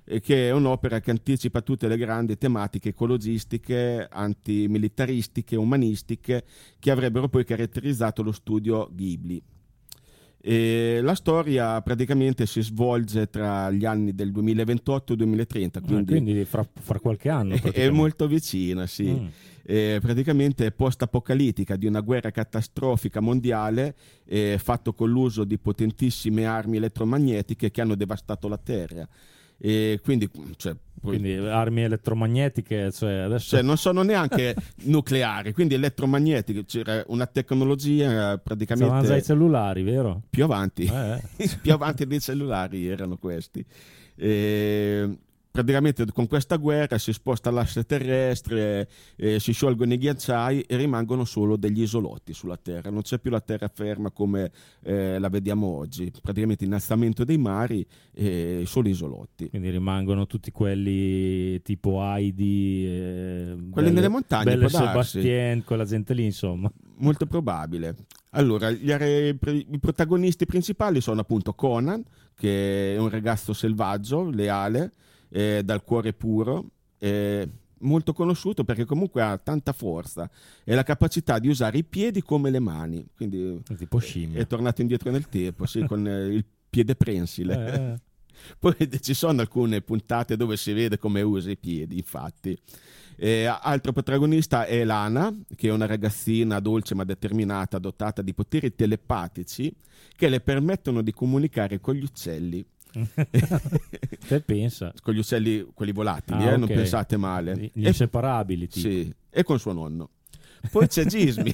che è un'opera che anticipa tutte le grandi tematiche ecologistiche, antimilitaristiche, umanistiche che avrebbero poi caratterizzato lo studio Ghibli. E la storia praticamente si svolge tra gli anni del 2028 e 2030, quindi fra qualche anno è molto vicina, sì. Praticamente è post-apocalittica di una guerra catastrofica mondiale fatto con l'uso di potentissime armi elettromagnetiche che hanno devastato la Terra. E quindi armi elettromagnetiche, adesso non sono neanche nucleari, quindi elettromagnetiche. C'era una tecnologia praticamente avanza ai cellulari, vero? Più avanti più avanti dei cellulari erano questi. Praticamente con questa guerra si sposta l'asse terrestre, si sciolgono i ghiacciai e rimangono solo degli isolotti sulla Terra. Non c'è più la terraferma come la vediamo oggi, praticamente innalzamento dei mari e solo isolotti. Quindi rimangono tutti quelli tipo Heidi, quelli nelle montagne, Belle Sebastien, quella gente lì, insomma. Molto probabile. Allora, i protagonisti principali sono appunto Conan, che è un ragazzo selvaggio, leale, dal cuore puro, molto conosciuto perché comunque ha tanta forza e la capacità di usare i piedi come le mani, quindi tipo scimmia. È tornato indietro nel tempo, sì, con il piede prensile. Poi ci sono alcune puntate dove si vede come usa i piedi, infatti. Altro protagonista è Lana, che è una ragazzina dolce ma determinata, dotata di poteri telepatici che le permettono di comunicare con gli uccelli. Te pensa? Con gli uccelli, quelli volatili, okay. Non pensate male. Gli inseparabili, tipo. Sì, e con suo nonno. Poi c'è Gizmi,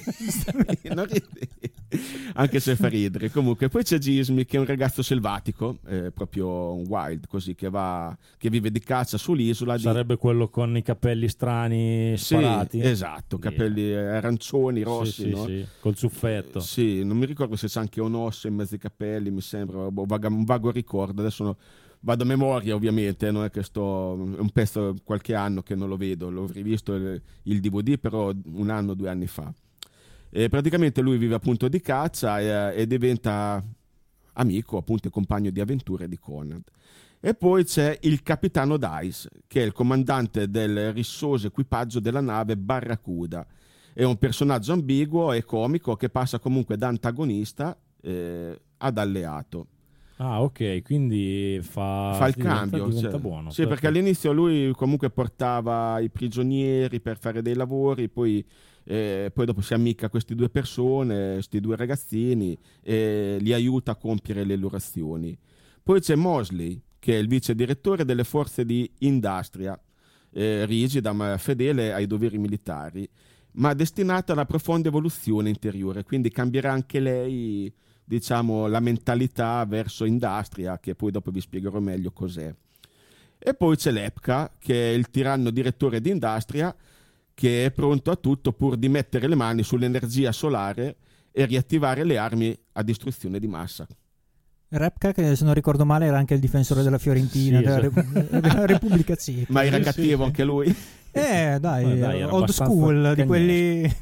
anche se fa ridere. Comunque, poi c'è Gizmi, che è un ragazzo selvatico, proprio un wild, così, che vive di caccia sull'isola. Sarebbe quello con i capelli strani sparati? Sì, esatto, capelli arancioni, rossi, sì, no? sì, col ciuffetto. Sì, non mi ricordo se c'è anche un osso in mezzo ai capelli, mi sembra, un vago ricordo, adesso vado a memoria ovviamente, non è che è un pezzo qualche anno che non lo vedo, l'ho rivisto il DVD però 1 anno, 2 anni fa. E praticamente lui vive appunto di caccia e diventa amico, appunto, e compagno di avventure di Conan. E poi c'è il capitano Dice, che è il comandante del rissoso equipaggio della nave Barracuda. È un personaggio ambiguo e comico che passa comunque da antagonista ad alleato. Ah, ok, quindi fa il cambio, diventa buono. Sì, perché all'inizio lui comunque portava i prigionieri per fare dei lavori, poi dopo si ammicca a queste 2 persone, questi 2 ragazzini, e li aiuta a compiere le loro azioni. Poi c'è Mosley, che è il vice direttore delle forze di Industria, rigida ma fedele ai doveri militari, ma destinata alla profonda evoluzione interiore, quindi cambierà anche lei, diciamo, la mentalità verso Industria, che poi dopo vi spiegherò meglio cos'è. E poi c'è Lepka, che è il tiranno direttore di Industria, che è pronto a tutto pur di mettere le mani sull'energia solare e riattivare le armi a distruzione di massa. Repka, che se non ricordo male era anche il difensore della Fiorentina, sì, della Repubblica Ceca. Ma era cattivo anche lui? Dai, old school, cagnesco. Di quelli...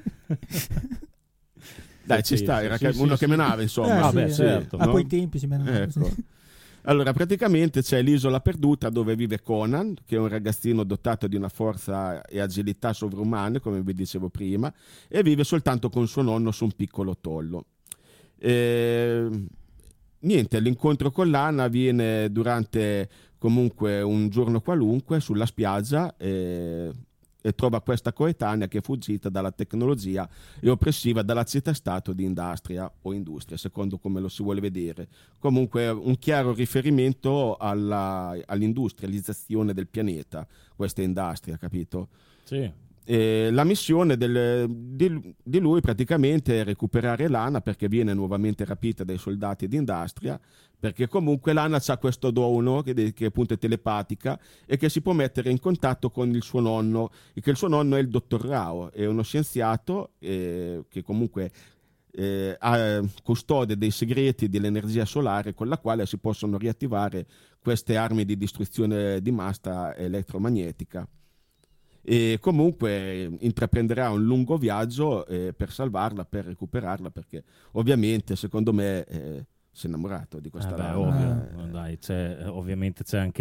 Dai, ci sta, era uno che menava, insomma. Certo. A quei tempi si menava. Ecco. Allora, praticamente c'è l'isola perduta dove vive Conan, che è un ragazzino dotato di una forza e agilità sovrumane, come vi dicevo prima, e vive soltanto con suo nonno su un piccolo tollo. Niente, l'incontro con Lana avviene durante comunque un giorno qualunque sulla spiaggia e trova questa coetanea che è fuggita dalla tecnologia e oppressiva dalla città-stato di Industria o Industria, secondo come lo si vuole vedere. Comunque un chiaro riferimento all'industrializzazione del pianeta, questa Industria, capito? Sì. La missione di lui praticamente è recuperare Lana, perché viene nuovamente rapita dai soldati di Industria, perché comunque Lana ha questo dono che appunto è telepatica e che si può mettere in contatto con il suo nonno, e che il suo nonno è il dottor Rao, è uno scienziato che comunque ha custode dei segreti dell'energia solare, con la quale si possono riattivare queste armi di distruzione di massa elettromagnetica. E comunque intraprenderà un lungo viaggio per salvarla, per recuperarla, perché ovviamente secondo me si è innamorato di questa ovvio. Dai, ovviamente c'è anche